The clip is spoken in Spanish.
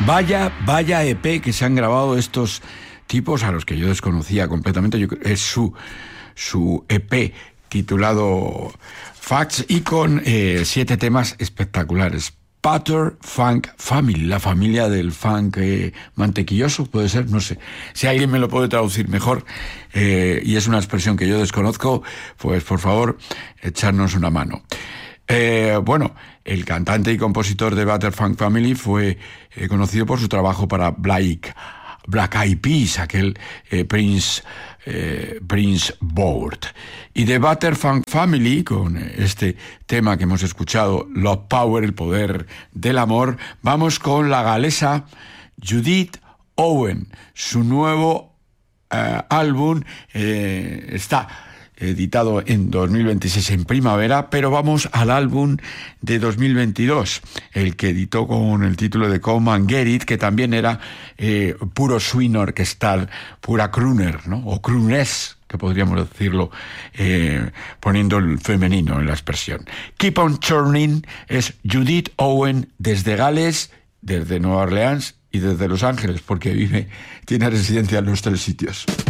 Vaya EP que se han grabado estos tipos a los que yo desconocía completamente. Es su EP titulado Facts y con 7 temas espectaculares. Butter Funk Family, la familia del funk mantequilloso, puede ser, no sé. Si alguien me lo puede traducir mejor, y es una expresión que yo desconozco, pues por favor, echarnos una mano. Bueno, el cantante y compositor de Butter Funk Family fue conocido por su trabajo para Black Eyed Peas, aquel Prince Board. Y de Butter Funk Family, con este tema que hemos escuchado, Love Power, el poder del amor, vamos con la galesa Judith Owen. Su nuevo álbum está editado en 2026 en primavera, pero vamos al álbum de 2022, el que editó con el título de Come and Get It, que también era puro swing orquestal, pura crooner, ¿no? O crooness, que podríamos decirlo, poniendo el femenino en la expresión. Keep on Turning es Judith Owen desde Gales, desde Nueva Orleans y desde Los Ángeles, porque tiene residencia en los 3 sitios.